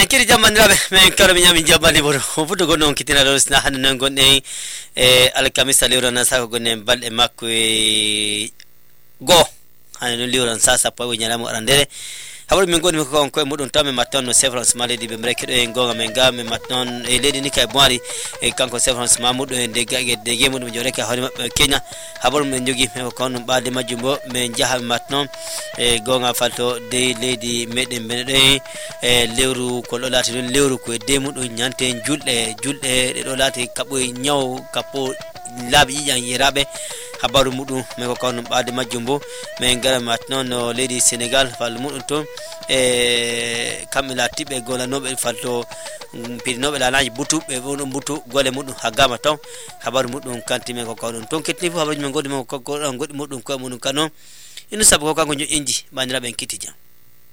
kiri jamandiraɓe min karo mi ñami jabbali boto futo gonɗo on kitina ɗo sina hande noon gonɗen alkamisa liwran saka gonɗen balɗe makko goo hande noon liwran sa sappo e ñalamo arandere haɓoɗo min goni ko koye muɗum taw mi matta on no séfrance ma leydi ɓe mbreke ɗo e gonga men ga mi matta on e leydi ni kay boiri e kanko séfrance mamuɗo e dege muɗum jodeke hawri mabɓe kenya haɓoɗo min jogui mi ko ɗum ɓalde majjum bo min jaaha mi matta noon e gonga falto de leydi meɗen bene ɗo e lewru ko ɗo laati ɗon lewru koye de muɗum ñante julɗe ɗe ɗo laati kaɓoye ñaw kappo laabi ƴiƴan yiraɓe habaru muɗum min ko kawɗum ɓalde majjum bo min gara mi matta noon no leydi sénégal fallo muɗum toon e kamɓe latiɓe golanoɓe falto pirinoɓe lanaji butuɓe ɗon butu gole muɗum ha gama taw habaru muɗum kantimi ko kawɗum toon kettini fof habaruji min goɗɗi men ko goɗɗi muɗum koye muɗum kano ino saabu ko kanko joƴƴinji bandiraɓe en kitti jam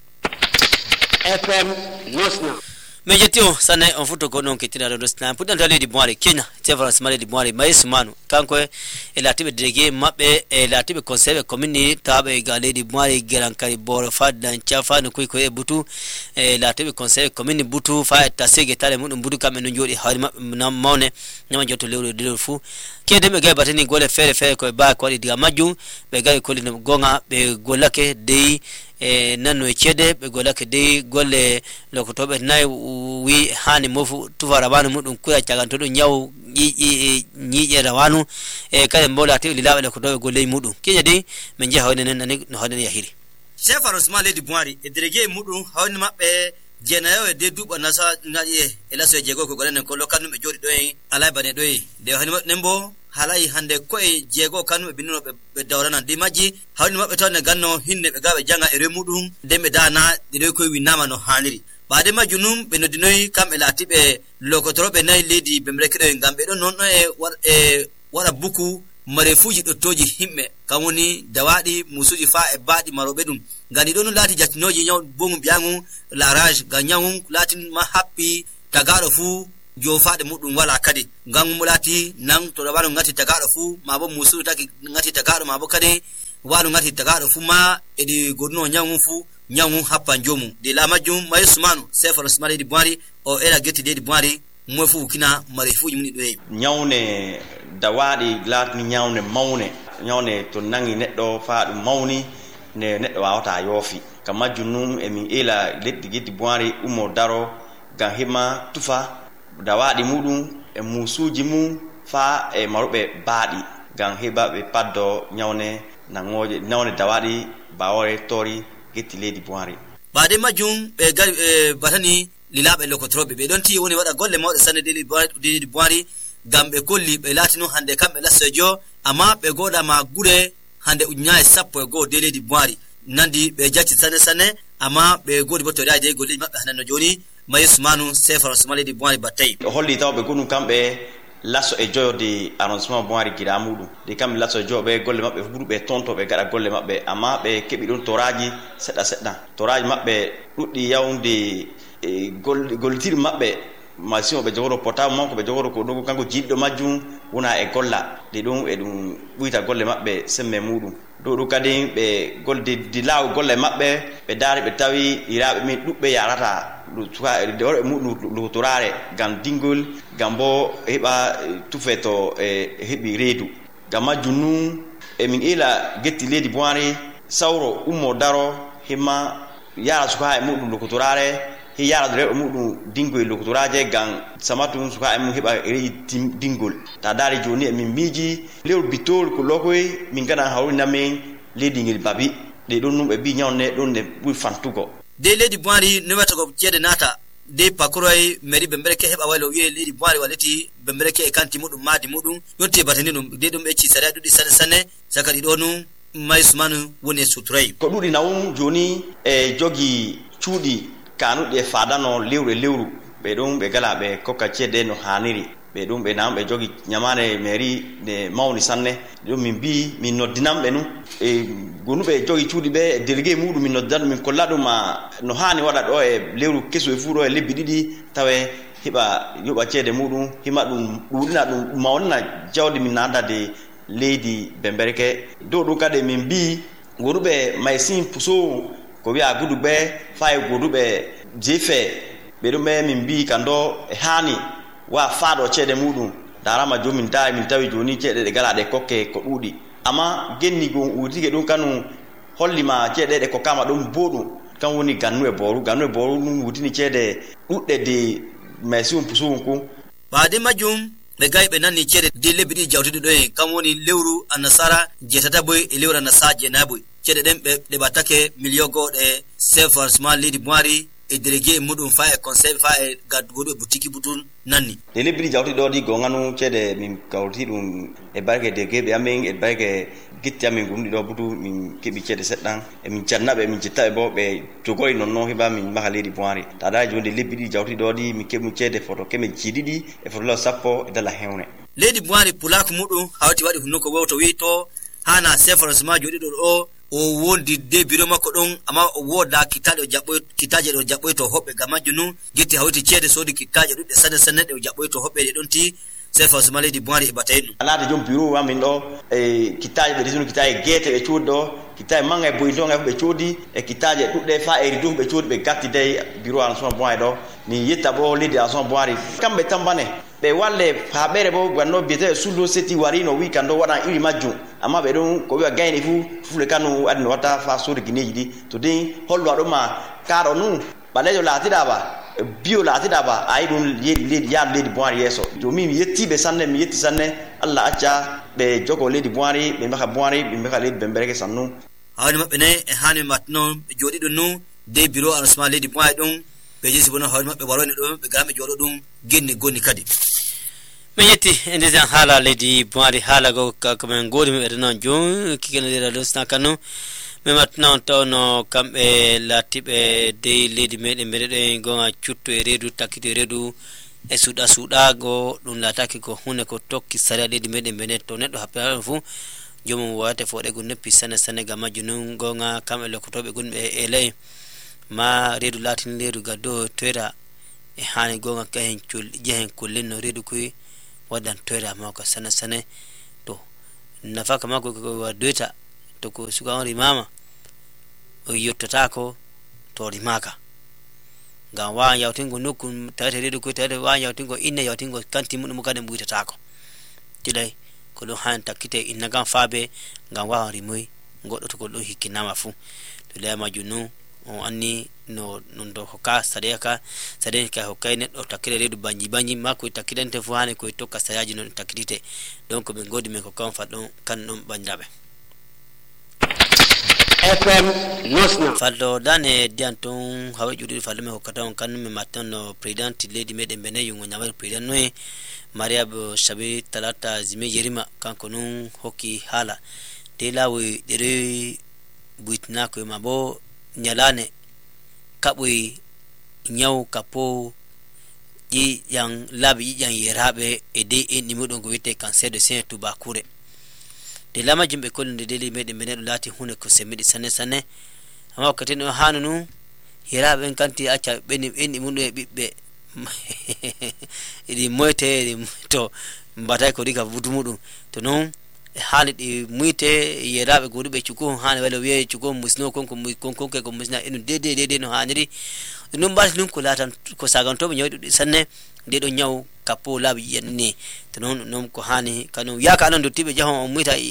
FM Nosna mais jetti o sanne on futo ko non kettinaɗo ɗo sina puɗɗanta leydi boire kenya séfrance ma leydi boire maysu manu kanko e latiɓe délégué mabɓe e latiɓe conseil commune ni tawaɓe ga leydi boire geran kadi boro fadan cafa no koy koye butu e latiɓe conseil commune butu fa tasege tale muɗum butu kamɓe no jooɗi hawri mabɓe mawne ñama jotto lewru fou kedeɓe gay batani gole feere koye ba ko waɗi diga majjum ɓe gay kollino gonga ɓe gollake deyi e nanno e ceede ɓe golake dey golle lokotoɓe nayi wi hani mofu tufa rawanu muɗum kuya caganto ɗum ñaw ñiiƴe rawanu e kadi mbola te lilaɓe lokotoɓe golleyi muɗum keña dey min jeeha hawne nen nani no hawne yahiri chef arrondissement leydi boiri e délégué muɗum hawni maɓɓe jeenayo e de duuɓa nasa naɗi e laso e jeego ko goɗenen ko lokkat ɗum ɓe jooɗi ɗo e alay bane ɗo e nde hawni maɓɓe nen bo haalay hande koye jeego kanum ɓe bindinoɓe ɓe dawrana ndi majji hawni maɓɓe tawne ganno hinne ɓe gaɓe janga e remuɗum nden ɓe dana ɗeɗoy koye winnama no hanniri ɓaade majjum num ɓe noddinoyi kamɓe laatiɓe lokotoroɓe nayi leydi ɓe mrekeɗoy ngam ɓe ɗon noon ɗo e waɗa buku marefuji ɗottoji himɓe kam woni dawaɗi musuji fa e baaɗi maroɓe ɗum ngam ɗi ɗon no laati jattinoji ñaw bomu ɓiyagu larage ngam ñawu laatinma happi tagaɗo fuu jofaɗe muɗum wala kadi ngam mo laati nan to wano ngati tagaɗo fuu ma bo musudu taki ngati tagaɗo ma bo kadi wano ngati tagaɗo fuu ma eɗi goduno ñawu fuu ñawu happan jomum de la majjum mayi sumanu sefaro suma leydi boiri o era getti leydi boiri moy fuu kina mari fuuji muni ɗo e ñawne dawaɗi laatni ñawne mawne ñawne to nangi neɗɗo fa ɗum mawni ne neɗɗo wawata yoofi kam majjum num emin ila leddi geddi boiri ummo daro ngam hima tufa dawaɗi muɗum e musuji mum fa e maruɓe baaɗi ngam heɓa ɓe paddo ñawne nangoje ñawne dawaɗi bawore tori getti leydi boiri ɓaade majjum ɓe gari batani lilaɓe lokotoroɓe ɓe ɗon ti woni waɗa golle mawɗe sanne leydi boiri ngam ɓe kolli ɓe laatino hande kamɓe lassojo amma ɓe goɗama guure hande ujunaje 10 de leydi boiri nandi ɓe jacci sanne amma ɓe godi bo toriyaji de golleji maɓɓe hande no joni mayi sumanu sefaro suma leydi boiri battayi o holli taw ɓe gonum kamɓe lasso e joyo de arrondissement boiri giɗa muɗum de kamɓe lasso e joyo ɓe golle maɓɓe ɓuuri ɓe tonto ɓe gaɗa golle maɓɓe amma ɓe keeɓi ɗon toraji seɗɗa toraji maɓɓe ɗuɗɗi yawde gollitiri maɓɓe machine o ɓe jogoto portable manko ɓe jogoto ko ɗo kanko jiɗɗo majjum wona e golla de ɗum e ɗum ɓuyta golle maɓɓe semme muɗum dow ɗum kadi ɓe goldi laaw golle maɓɓe ɓe daari ɓe tawi iraɓe min ɗuɓɓe yarata worɓe muɗum lutorare ngam dingol ngam bo heɓa tufe to e heɓi reedu ngam majjum num emin ila getti leydi boiri sawro ummo daro himma yara suka e muɗum lutorare he yara rewɓe muɗum dingoye lokotoraje ngam samatu suka e mum heɓa reeji dingol ta daari joni emin miiji lewru bittol ko lokoy min gaɗan hawrinamen leydi ngel babi ɗe ɗon num ɓe mbi ñawne ɗon nde ɓuuri fantugo de leydi boiri no wiyata ko ceede naata de pakoroy mairie ɓe mbereke heɓa waylo wiye leydi boiri walleti ɓe mbereke e kanti muɗum maadi muɗum yotti batani ɗum de ɗum ɓecci saria ɗuɗi sanne saka ɗi ɗo num mayi sumanu woni e suturayi ko ɗuɗi nawum joni e jogi cuuɗi kanuɗi e fadano lewru ɓe ɗum ɓe gala ɓe kokka ceede no haniri ɓe ɗum ɓe nam ɓe jogi ñamane mairie ne mawni sanne ɗum min mbi min noddinamɓe nu e gonuɓe jogi cuuɗi ɓe e délégué muɗum min noddinan min kolla ɗum no hani waɗa ɗo e lewru keso e fuu ɗo e lebbi ɗiɗi tawe heɓa yoɓa ceede muɗum hima ɗum ɗuɗina ɗum mawnina jawdi min nadade leydi bembereke dow ɗum kadi min mbi gonuɓe maysin puso ko wiya gudu ɓe fa e gonuɓe jeefe ɓe ɗum ɓe min mbi kando hani wa faɗo ceede muɗum darama joni min tawi joni ceeɗe ɗe gala ɗe kokke ko ɗuuɗi amma genni gon utike ɗum kanu hollima ceeɗe ɗe kokkama ɗum boɗum kan woni gannu e boru ɗum wutini ceede ɗuɗɗe de masium pusum ku baade majum ɓe gayi ɓe nanni ceede de lebbi ɗi jawtuɗe ɗo en kam woni lewru annasara jeetata boy e lewru annasara jeenayi boy ceede ɗen ɓe ɗeɓatake million goɗe sefancement leydi moiri e délégué muɗum fa e conseil fa e gaddugoɗo e boutique butun nanni de lebbi ɗi jawtuɗe ɗo ɗi gonganu ceede min kawti ɗum e barke délégué ɓe amin e barke gitti amin gumɗi ɗo butu min keɓi ceede seɗɗan emin cannaɓe min cittaɓe bo ɓe jogoyi nonno heɓa min maha leydi moiri taɗa joni de lebbi ɗi jawtuɗi ɗo ɗi min keɓi ceede photo kemen jiiɗiɗi e photo sappo e dala hewne leydi moiri pulako muɗum hawti waɗi hunnuko wewto wi to hana sefancement joɗiɗo ɗo o wondi de biro makko ɗon amma o woda kitaje ɗo jaɓɓoy to hoɓɓe gam majju nu getti hawti ceede soodi kittaje ɗuɗɗe sanne ɗe o jaɓɓoy to hoɓɓe ɗe ɗon ti sefancement leydi moiri e batayi ɗum alade jom bureau amin ɗo e kittaje ɓe resunu kittaje guete ɓe coodi ɗo kittaje manga e boyintonga ɓe coodi e kittaje ɗuɗɗe fa e ridof ɓe coodi ɓe gatti dey bureau arrondissement moiri ɗo min yetta bo leydi arrondissement moiri kamɓe tambane ɓe walle haɓere bo ganno biyete sullo seti warino wi kando waɗan iri majjum amma ɓe ɗum ko wiwa gayni fu fufle kanu adino watta fa suude guineji ɗi to din hollo aɗuma kaɗo nu ɓalejo laatiɗaɓa bio laatiɗaɓa ayi ɗum yaadu leydi moiri yesso jomin mi yettiɓe sanne mi yetti sanne allah acca ɓe jogo leydi moiri ɓe mbaha moiri ɓe mbaha leydi bembereke sannu hawni maɓɓe nayi e hani matno ɓe jooɗi ɗum nu de bureau arrondissement leydi moiri ɗum ɓe jesi bono hawni maɓɓe waroni ɗo ɓe gami jooɗo ɗum genni gonni kadi min yetti e ndesen haala leydi moiri haala go komin goori min ɓeɗe noon jon kikenodira losna kanno min matnon tawno kamɓe laatiɓe dey leydi meɗen mbeɗeɗen gonga cutto e reedu takkito e reedu e suuɗago ɗum laataki ko hunde ko tokki sari a leydi meɗen mbene to neɗɗo happiraɗo fuu jomum wawate fooɗego neppi sanne gam majju nun gonga kamɓe lokkotoɓe gonɓe e ley ma reedu laatini reedu gaddo toyra e hani gonga kahen jehen kollenno reedu koye waddan toyra mako sanne to nafaka mako ko wadoyta to ko suka on rimama o yottatako to rimaka ngam wawan yawtingo nokku tawete reedu koye tawete wawan yawtingo inne yawtingo kanti muɗum kadi ɓuytatako tiɗay ko ɗum han takkite inna gam faabe ngam wawan rimoy goɗɗo to ko ɗum hikkinama fuu to laya majjum nu on anni no non do hokka saɗaya ka hokkay neɗɗo takkire reedu banji ma koye takkidante fuu hani koye tokka sayaji no ɗum takkitite donc ɓe godi men ko kam faɗɗon kan ɗum bandiraɓe FM Nosna fallo dane dian ton hawe juɗi fallo me hokkata on kan me matten no président leydi meɗen bene yungo nyamar président noye maria bo sabi talata zime yerima kanko nun hokki hala de lawi ɗere buitna ko ma bo nyalane kaɓoy nyaw kapo ji yang labi yang yeraɓe e de enɗi muɗum ko wiyete cancer de sein tubakure de lama jimɓe kollinde deli meɗen ɓe neɗo laati hunde ko semmiɗi sanne amma wakkati no hanu nu yeraɓe ɓen kanti acca ɓenni enɗi muɗum e ɓiɓɓe ɗi moyte ɗi to mbatay ko ɗika butu muɗum to noon hani ɗi muyte yeraɓe goɗuɓe cuko hani wala wiye cuko musno konke ko musna enu dede no haniri ɗum mbati ɗum ko laatan ko sagantoɓe ñawɗi ɗuɗɗi sanne nde ɗo ñaw kappo laabi yiyanni to noon ko hani kanum yaka anon dottiɓe jahon on muyta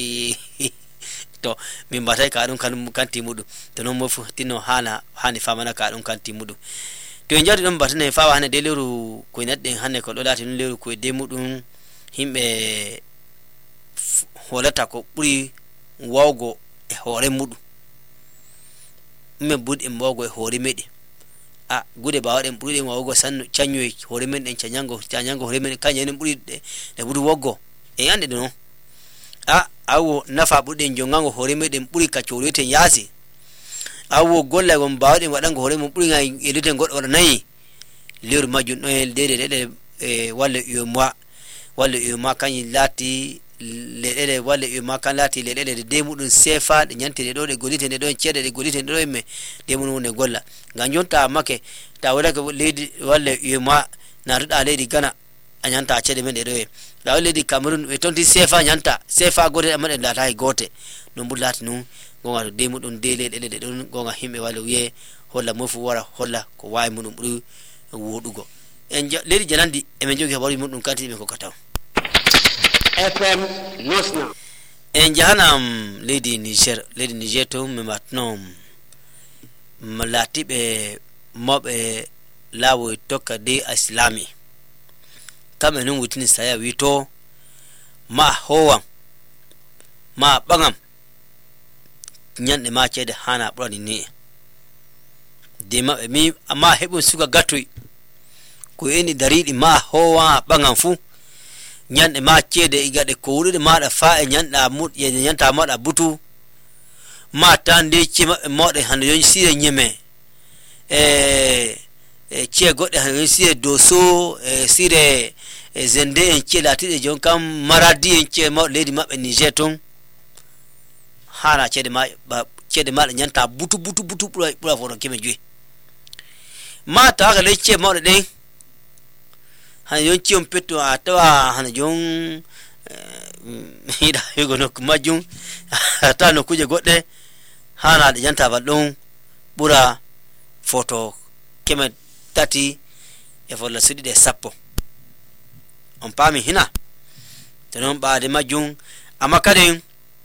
to min mbatay ka ɗum kanum kanti muɗum to noon mof tinno hani famana ka ɗum kanti muɗum to en jawdi ɗon batane fawa hande de lewru koye neɗɗen hande ko ɗo laati ɗum lewru koye de muɗum himɓe holata ko ɓuri wawgo e hoore muɗum min ɓurɗi en wawgo e hoore meɗen a gude bawaɗen ɓuriɗen wawgo cañoy hoore men ɗen cañango hoore men kañum ɓuri ɗe ɓuri woggo en ande ɗo noon awo nafa ɓurɗen jongango hoore meɗen ɓuri ka cohleten yaasi awo golla gon bawaɗen waɗango hoore mum ɓuri ga eluten goɗɗo waɗa nayi lewru majjum ɗo en ɗeɗe walle uyoma kañum laati leɗɗele walle uyoma kan laati leɗɗele de muɗum sefa ɗe ñantide ɗo ɗe golite nde ɗo en ceeɗe ɗe golite nde ɗo emme de muɗum wonde golla ngam jonta make ta waɗake leydi walle uyoma natuɗa leydi Ghana a ñanta ceeɗe men ɗe ɗo e ɗa leydi Cameroun ɓe tonti sefa ñanta sefa gote amma ɗe laata gote ɗum ɓuri laati nun gonga to de muɗum de leɗɗele ɗe ɗon gonga himɓe walle wiye holla mofu wara holla ko wawi muɗum ɓuri wodugo leydi janandi emen jogi habari mudum kanti be ko kataw FM Nosna jahanam leydi Niger to me matnom malati be mobe lawo tokka de islami kama nun wutini saya wito ma howan ma bangam nyande ma cede hana brani ni de ma mi amma hebun suga gatoi ko eni daridi ma howa bangam fu nyande ma cede igade ko wude ma da fa e nyanda mut ye nyanta ma da butu ma tande ci ma de hande yon sire nyeme ci godde hande sire doso sire zende en ci lati de jon kam maradi en ci ma ledi mabbe Niger ton hana cede ma nyanta butu pura foro keme jwe ma ta ga le ci ma de han yon ci on petto atawa han jon hida yugo no kumajun ata no kuje godde hana de janta badon bura photo keme tati e fola sudi de sappo on pami hina tenon baade majun amma kaden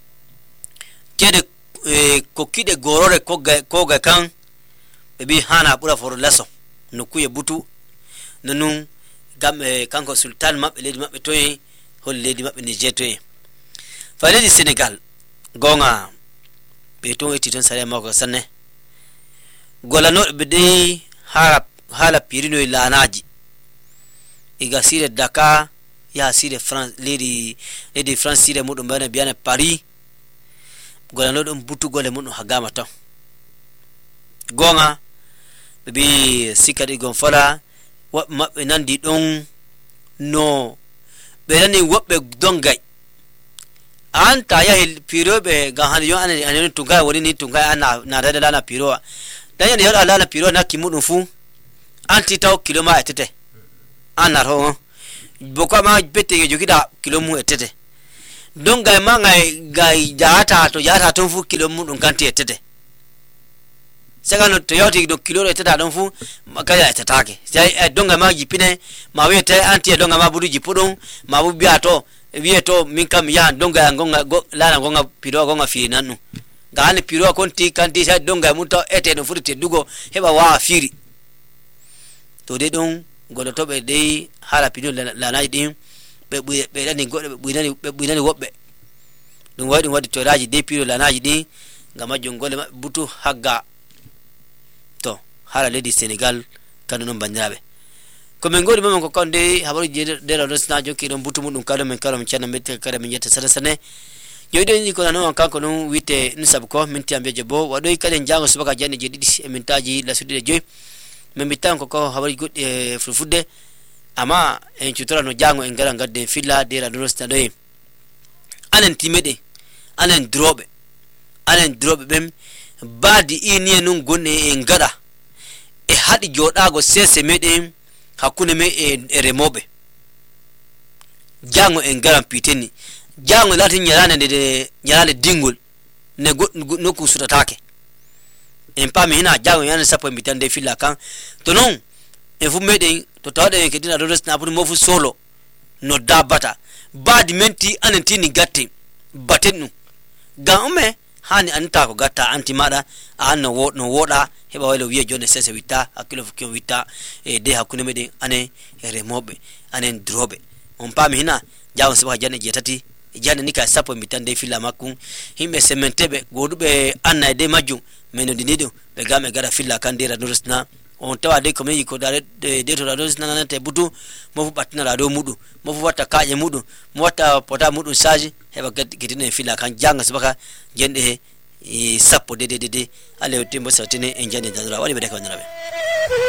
kede ko kide gorore ko ga kan be bi hana bura for laso no kuye butu nanun gam kanko sultan mabbe ledi mabbe toy hol ledi mabbe Niger toy fa ledi Senegal gonga be to eti ton sare mako sanne golano be de hala pirino lanaji iga sire Dakar ya sire France ledi France sire mudum bana biana Paris golano dum butu gole mudum hagama taw gonga be bi sikadi gon fala wa mabbe nandi don no be nani wobbe dongay anta ya piro be ga han yo an tunga wori ni tunga ana na dada na piro dan ya ala na piro na kimudun fu anti taw kiloma etete ana ro boko ma bete jogida kilomu etete donga ma ngai jata to fu kilomudun kanti etete sagano toyoti do kilo etata don fu makaya etatake sai donga ma jipine ma wete anti donga ma budu jipudun ma bu biato wieto minkam ya donga ngonga lana ngonga piro ngonga fi nanu gani piro konti kanti sai donga muto ete no futi dugo heba wa firi to de don godo to be de hala piro lana din be dani godo be buinani wobbe dum wadi to raji de piro lana din ngama jongole butu hagga to hala ledi Senegal kanu non banyabe ko men godi mom ko konde habaru de la resna joki don butu mudum kala men kala men chana mette kala men yetta sane yoyde ni ko non kanko non wite nisab ko minti ambe jebo wadoy kalen jango subaka janne jedidi e mintaji la sudde joy men bitan ko habaru godde fufudde ama en cutora no jango en gara gadde filla de la resna doy anen timede anen drobe bem badi ini nun gonne en gada e hadi jodago sese meden hakune me e remobe jango en garam piteni jango lati nyalane dingul ne no ku sutatake en pami hina jango yana sapo mitande filla kan to non e fu meden to tawde ke dina res na puri mofu solo no dabata badi menti anentini gatte batennu gaume hani anta ko gatta anti mada anno woda heba wala wiye jone sese witta akilo fukio witta e de hakune mede ane remobe ane drobe on pami hina jawo seba janne jetati janne nika sapo mitande fila makun himbe sementebe godube anna de majum meno dinido be game gara fila kandira nursna on tawa de ko meyi ko dare de to rados nana te butu mo fu batna rado mudu mo fu wata kaaje mudu mo wata pota mudu saji heba gidine fila kan janga subaka jende sappo de ale timbo satine en jande dadura wali be de ko narabe